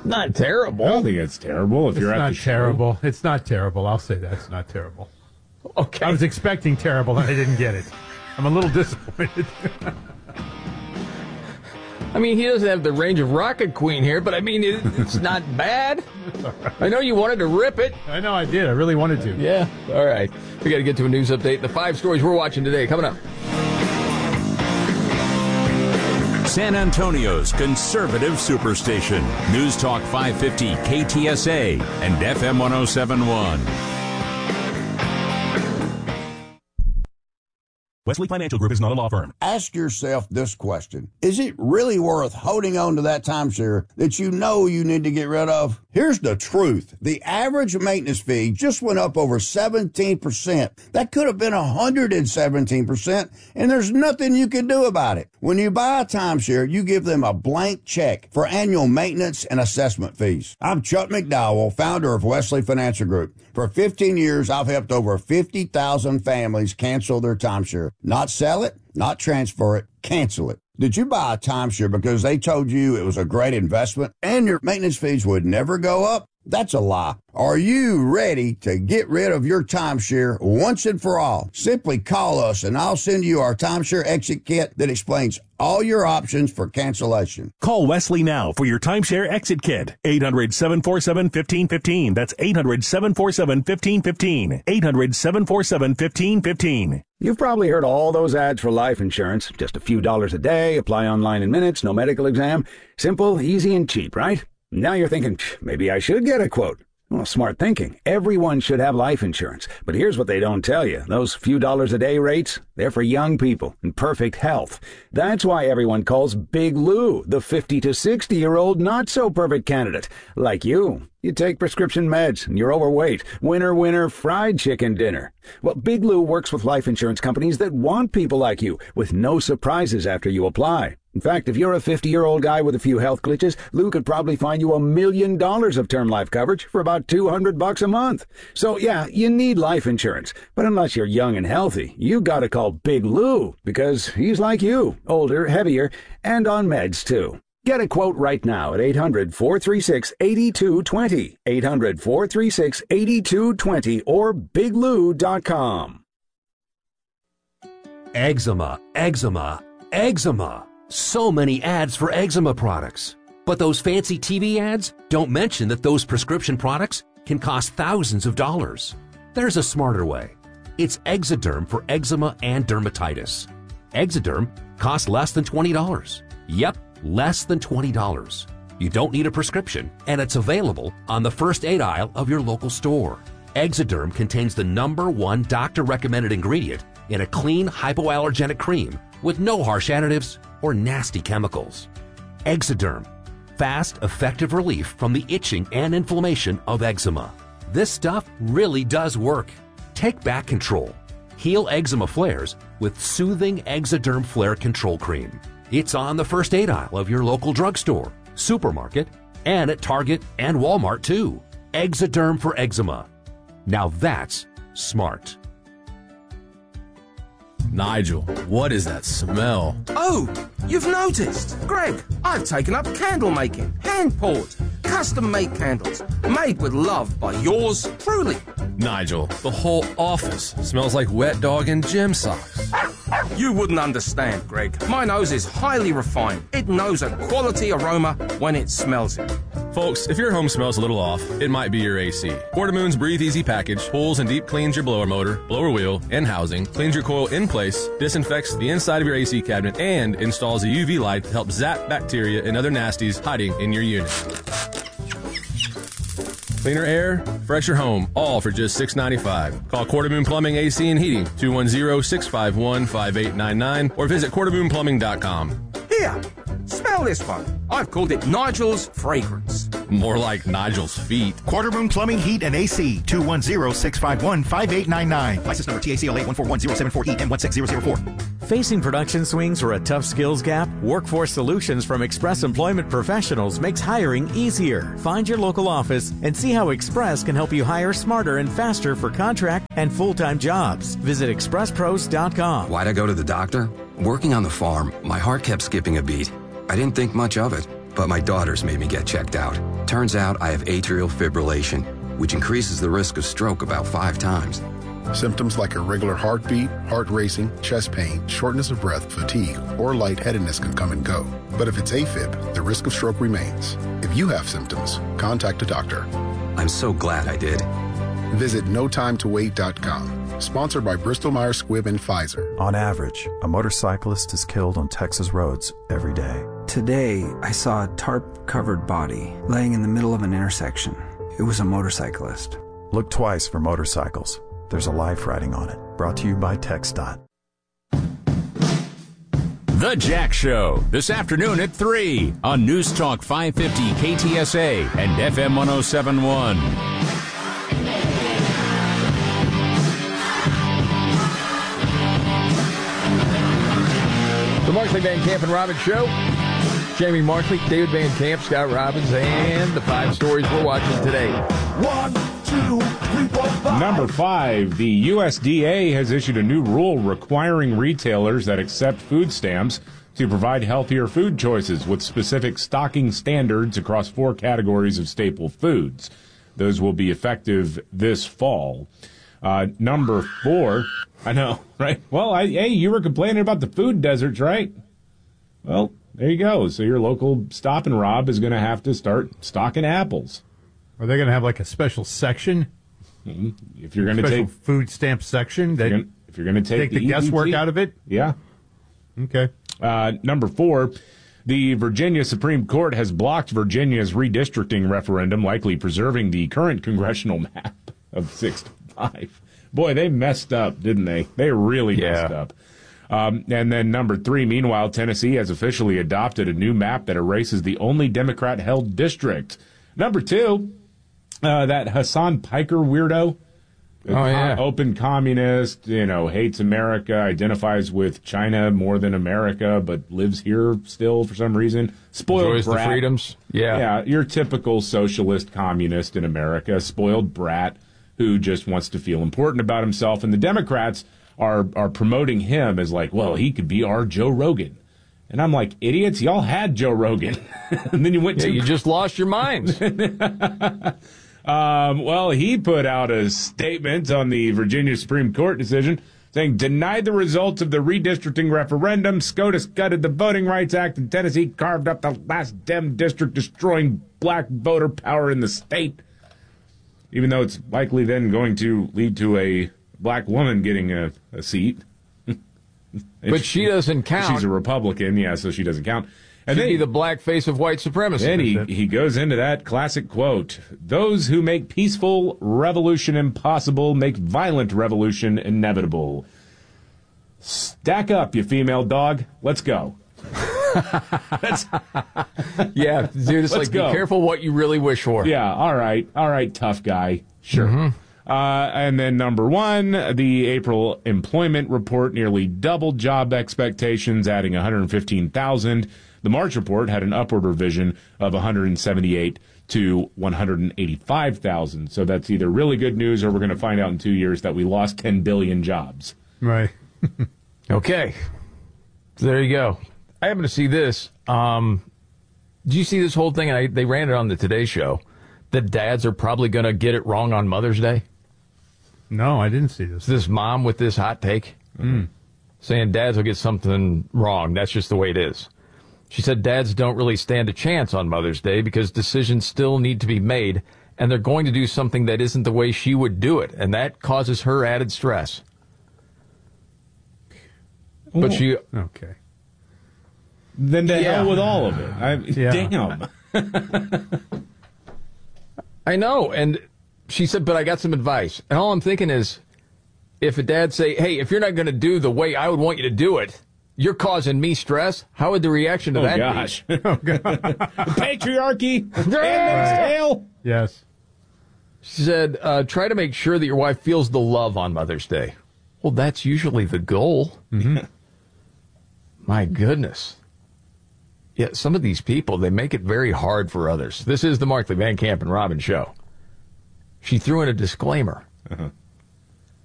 Not terrible. I don't think it's terrible. If you're at the show. Terrible. It's not terrible. I'll say that. It's not terrible. Okay. I was expecting terrible, and I didn't get it. I'm a little disappointed. I mean, he doesn't have the range of Rocket Queen here, but I mean, it's not bad. I know you wanted to rip it. I know I did. I really wanted to. Yeah. All right. We got to get to a news update. The 5 stories we're watching today coming up. San Antonio's conservative superstation. News Talk 550 KTSA and FM 1071. Wesley Financial Group is not a law firm. Ask yourself this question. Is it really worth holding on to that timeshare that you know you need to get rid of? Here's the truth. The average maintenance fee just went up over 17%. That could have been 117%, and there's nothing you can do about it. When you buy a timeshare, you give them a blank check for annual maintenance and assessment fees. I'm Chuck McDowell, founder of Wesley Financial Group. For 15 years, I've helped over 50,000 families cancel their timeshare. Not sell it, not transfer it, cancel it. Did you buy a timeshare because they told you it was a great investment and your maintenance fees would never go up? That's a lie. Are you ready to get rid of your timeshare once and for all? Simply call us and I'll send you our timeshare exit kit that explains all your options for cancellation. Call Wesley now for your timeshare exit kit. 800-747-1515. That's 800-747-1515. 800-747-1515. You've probably heard all those ads for life insurance. Just a few dollars a day, apply online in minutes, no medical exam. Simple, easy, and cheap, right? Now you're thinking, maybe I should get a quote. Well, smart thinking. Everyone should have life insurance. But here's what they don't tell you. Those few dollars a day rates, they're for young people in perfect health. That's why everyone calls Big Lou the 50 to 60-year-old not-so-perfect candidate. Like you. You take prescription meds and you're overweight. Winner, winner, fried chicken dinner. Well, Big Lou works with life insurance companies that want people like you with no surprises after you apply. In fact, if you're a 50-year-old guy with a few health glitches, Lou could probably find you $1 million of term life coverage for about $200 a month. So, yeah, you need life insurance. But unless you're young and healthy, you gotta call Big Lou because he's like you, older, heavier, and on meds, too. Get a quote right now at 800-436-8220, 800-436-8220, or biglou.com. Eczema, eczema, eczema. So many ads for eczema products. But those fancy TV ads don't mention that those prescription products can cost thousands of dollars. There's a smarter way. It's Exoderm for eczema and dermatitis. Exoderm costs less than $20. Yep, less than $20. You don't need a prescription, and it's available on the first aid aisle of your local store. Exoderm contains the #1 doctor-recommended ingredient in a clean hypoallergenic cream with no harsh additives or nasty chemicals. Exoderm, fast, effective relief from the itching and inflammation of eczema. This stuff really does work. Take back control. Heal eczema flares with soothing Exoderm Flare Control Cream. It's on the first aid aisle of your local drugstore, supermarket, and at Target and Walmart too. Exoderm for eczema. Now that's smart. Nigel, what is that smell? Oh, you've noticed. Greg, I've taken up candle making. Hand-poured, custom-made candles. Made with love by yours truly. Nigel, the whole office smells like wet dog and gym socks. You wouldn't understand, Greg. My nose is highly refined. It knows a quality aroma when it smells it. Folks, if your home smells a little off, it might be your AC. Quartermoon's Breathe Easy package pulls and deep cleans your blower motor, blower wheel, and housing, cleans your coil in place, disinfects the inside of your AC cabinet, and installs a UV light to help zap bacteria and other nasties hiding in your unit. Cleaner air, fresher home, all for just $6.95. Call Quartermoon Plumbing, AC and Heating, 210-651-5899, or visit quartermoonplumbing.com. Here, smell this one. I've called it Nigel's Fragrance. More like Nigel's feet. Quartermoon Plumbing, Heat, and AC, 210-651-5899. License number TACLA 141074E and 16004. Facing production swings or a tough skills gap? Workforce Solutions from Express Employment Professionals makes hiring easier. Find your local office and see how Express can help you hire smarter and faster for contract and full-time jobs. Visit expresspros.com. Why'd I go to the doctor? Working on the farm, my heart kept skipping a beat. I didn't think much of it, but my daughters made me get checked out. Turns out I have atrial fibrillation, which increases the risk of stroke about 5 times. Symptoms like irregular heartbeat, heart racing, chest pain, shortness of breath, fatigue, or lightheadedness can come and go. But if it's AFib, the risk of stroke remains. If you have symptoms, contact a doctor. I'm so glad I did. Visit notimetowait.com. Sponsored by Bristol-Myers Squibb and Pfizer. On average, a motorcyclist is killed on Texas roads every day. Today, I saw a tarp-covered body laying in the middle of an intersection. It was a motorcyclist. Look twice for motorcycles. There's a life riding on it. Brought to you by TxDOT. The Jack Show, this afternoon at 3 on News Talk 550 KTSA and FM 1071. The Markley, Van Camp, and Robbins Show. Jamie Markley, David Van Camp, Scott Robbins, and the 5 stories we're watching today. 1, 2, 3, 4, 5. Number 5, the USDA has issued a new rule requiring retailers that accept food stamps to provide healthier food choices with specific stocking standards across 4 categories of staple foods. Those will be effective this fall. Number 4, I know, right? Well, hey, you were complaining about the food deserts, right? Well, there you go. So your local Stop and Rob is going to have to start stocking apples. Are they going to have like a special section? If you're going to take food stamp section, if you're going to take the guesswork out of it, yeah. Okay. Number 4, the Virginia Supreme Court has blocked Virginia's redistricting referendum, likely preserving the current congressional map of 6-5. Boy, they messed up, didn't they? They really messed up. And then number 3, meanwhile, Tennessee has officially adopted a new map that erases the only Democrat-held district. Number 2, that Hassan Piker weirdo. Open communist, hates America, identifies with China more than America, but lives here still for some reason. Spoiled enjoys brat. The freedoms. Yeah, your typical socialist communist in America, spoiled brat who just wants to feel important about himself. And the Democrats are promoting him as like, well, he could be our Joe Rogan. And I'm like, idiots, y'all had Joe Rogan. And then you went to... you just lost your minds. Well, he put out a statement on the Virginia Supreme Court decision saying, denied the results of the redistricting referendum. SCOTUS gutted the Voting Rights Act, and Tennessee carved up the last Dem district, destroying black voter power in the state. Even though it's likely then going to lead to a black woman getting a seat. But she doesn't count. She's a Republican, so she doesn't count. And then, be the black face of white supremacy. Then he goes into that classic quote, those who make peaceful revolution impossible make violent revolution inevitable. Stack up, you female dog. Let's go. Yeah, dude, it's like, be careful what you really wish for. Yeah, all right, tough guy. Sure. Mm-hmm. And then number 1, the April employment report nearly doubled job expectations, adding 115,000. The March report had an upward revision of 178 to 185,000. So that's either really good news or we're going to find out in 2 years that we lost 10 billion jobs. Right. Okay. So there you go. I happen to see this. Did you see this whole thing? They ran it on the Today Show. That dads are probably going to get it wrong on Mother's Day. No, I didn't see this. This mom with this hot take saying dads will get something wrong. That's just the way it is. She said dads don't really stand a chance on Mother's Day because decisions still need to be made, and they're going to do something that isn't the way she would do it, and that causes her added stress. But she... Okay. Then to hell with all of it. Damn. I know, and she said, but I got some advice. And all I'm thinking is, if a dad say, hey, if you're not going to do the way I would want you to do it, you're causing me stress, how would the reaction to that be? Oh, God. Patriarchy and its tail. Yes. She said, try to make sure that your wife feels the love on Mother's Day. Well, that's usually the goal. Mm-hmm. My goodness. Yeah, some of these people, they make it very hard for others. This is the Markley, Van Camp, and Robbins Show. She threw in a disclaimer.